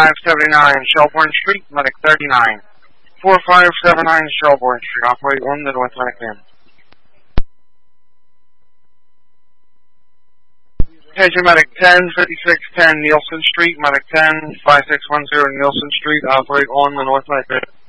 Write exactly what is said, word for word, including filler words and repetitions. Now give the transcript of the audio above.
five seven nine Shelbourne Street, Medic thirty-nine. four five seven nine Shelbourne Street, operate one, the North Medic in. Attention Medic ten fifty-six ten Nielsen Street, Medic ten five six one zero Nielsen Street, operate on the North Medic in.